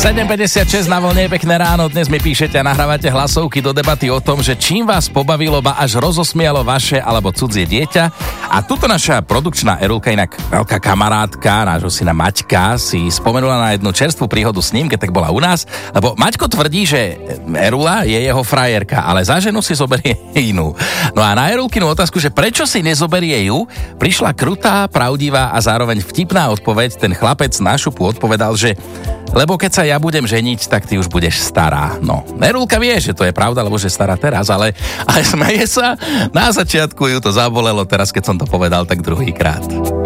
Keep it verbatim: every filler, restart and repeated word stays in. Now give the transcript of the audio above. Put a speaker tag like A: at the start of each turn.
A: sedem päťdesiatšesť na vlne, pekné ráno. Dnes mi píšete a nahrávate hlasovky do debaty o tom, že čím vás pobavilo, ba až rozosmialo vaše alebo cudzie dieťa. A tuto naša produkčná Erulka, inak veľká kamarátka, nášho syna Maťka, si spomenula na jednu čerstvú príhodu s ním, keď tak bola u nás. Lebo Maťko tvrdí, že Erula je jeho frajerka, ale za ženu si zoberie inú. No a na Erulkinu otázku, že prečo si nezoberie ju, prišla krutá, pravdivá a zároveň vtipná odpoveď. Ten chlapec na šupu odpovedal, že lebo keď sa ja budem ženiť, tak ty už budeš stará. No, Erulka vie, že to je pravda, lebo že stará teraz, ale, ale smeje sa. Na začiatku ju to zabolelo, teraz keď som to povedal, tak druhýkrát.